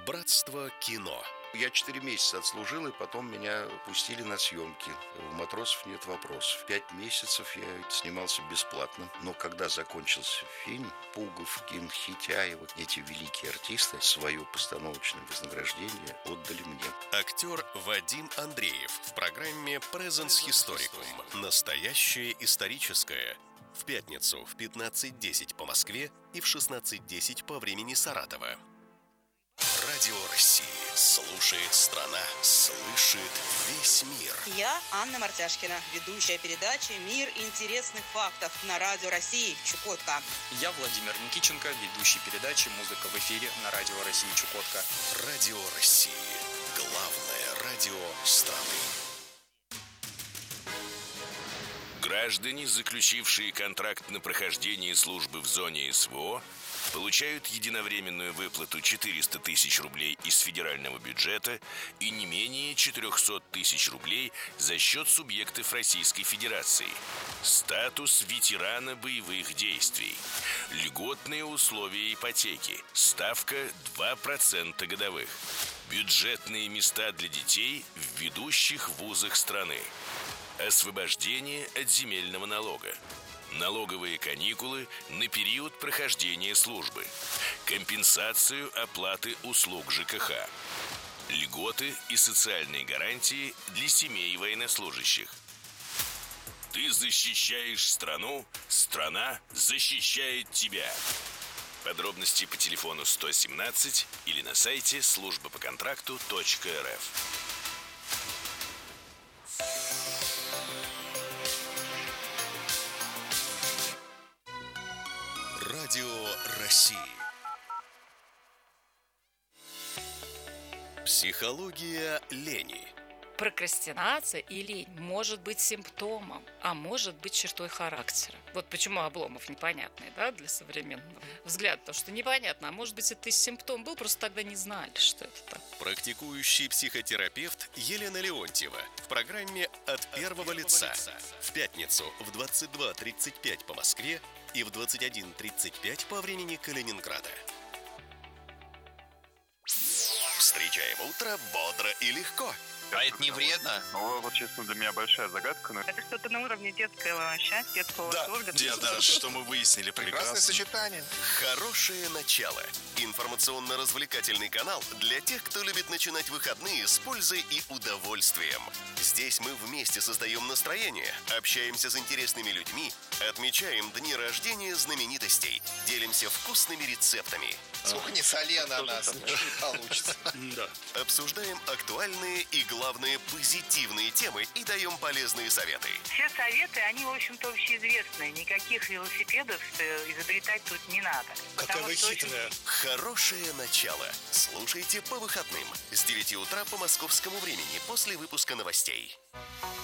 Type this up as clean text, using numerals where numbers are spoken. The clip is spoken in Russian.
Братство кино. Я 4 месяца отслужил, и потом меня пустили на съемки. У «Матросов нет вопросов». 5 месяцев я снимался бесплатно. Но когда закончился фильм, Пуговкин, Хитяева, эти великие артисты, свое постановочное вознаграждение отдали мне. Актер Вадим Андреев в программе Presence Historicum. Настоящее историческое. В пятницу в 15:10 по Москве и в 16:10 по времени Саратова. Радио России. Слушает страна. Слышит весь мир. Я Анна Мартяшкина, ведущая передачи «Мир интересных фактов» на Радио России Чукотка. Я Владимир Никиченко, ведущий передачи «Музыка в эфире» на Радио России Чукотка. Радио России. Главное радио страны. Граждане, заключившие контракт на прохождение службы в зоне СВО, получают единовременную выплату 400 тысяч рублей из федерального бюджета и не менее 400 тысяч рублей за счет субъектов Российской Федерации. Статус ветерана боевых действий. Льготные условия ипотеки. Ставка 2% годовых. Бюджетные места для детей в ведущих вузах страны. Освобождение от земельного налога. Налоговые каникулы на период прохождения службы. Компенсацию оплаты услуг ЖКХ. Льготы и социальные гарантии для семей военнослужащих. Ты защищаешь страну, страна защищает тебя. Подробности по телефону 117 или на сайте службапоконтракту.рф. Радио России. Психология лени. Прокрастинация и лень может быть симптомом, а может быть чертой характера. Вот почему Обломов непонятный, да, для современного взгляда. Потому что непонятно, а может быть это симптом был, просто тогда не знали, что это так. Практикующий психотерапевт Елена Леонтьева в программе «От первого лица» в пятницу в 22:35 по Москве и в 21:35 по времени Калининграда. Встречаем утро бодро и легко. А это не вредно? Ну, вот, честно, для меня большая загадка. Но... Это что-то на уровне детского счастья, детского восторга. Да, что мы выяснили. Прекрасное сочетание. Хорошее начало. Информационно-развлекательный канал для тех, кто любит начинать выходные с пользой и удовольствием. Здесь мы вместе создаем настроение, общаемся с интересными людьми, отмечаем дни рождения знаменитостей, делимся вкусными рецептами. Сколько не соли ананас, ничего не получится. Обсуждаем актуальные и, главное, позитивные темы и даем полезные советы. Все советы, они, в общем-то, общеизвестные. Никаких велосипедов изобретать тут не надо. Какая вы хитрая. Хорошее начало. Слушайте по выходным с 9 утра по московскому времени после выпуска новостей.